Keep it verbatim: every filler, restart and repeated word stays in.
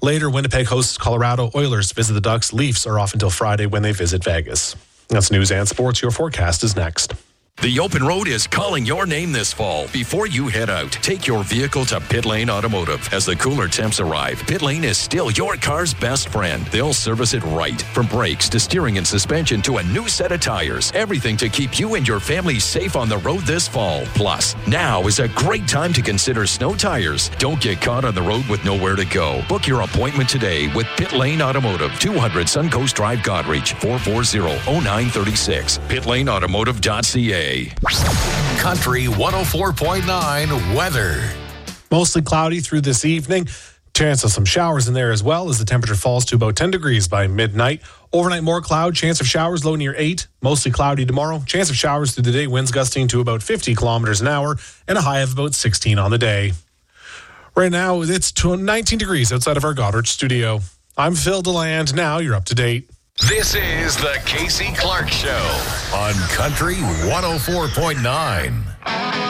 Later, Winnipeg hosts Colorado. Oilers visit the Ducks. Leafs are off until Friday when they visit Vegas. That's news and sports. Your forecast is next. The Open Road is calling your name this fall. Before you head out, take your vehicle to Pit Lane Automotive. As the cooler temps arrive, Pit Lane is still your car's best friend. They'll service it right. From brakes to steering and suspension to a new set of tires. Everything to keep you and your family safe on the road this fall. Plus, now is a great time to consider snow tires. Don't get caught on the road with nowhere to go. Book your appointment today with Pit Lane Automotive, two hundred Suncoast Drive, Godreach, four four zero, oh nine three six. pit lane automotive dot c a. Country one oh four point nine weather. Mostly cloudy through this evening. Chance of some showers in there as well as the temperature falls to about ten degrees by midnight. Overnight, more cloud. Chance of showers low near eight. Mostly cloudy tomorrow. Chance of showers through the day. Winds gusting to about fifty kilometers an hour and a high of about sixteen on the day. Right now, it's nineteen degrees outside of our Goddard studio. I'm Phil DeLand. Now you're up to date. This is the Casey Clark Show on Country one oh four point nine.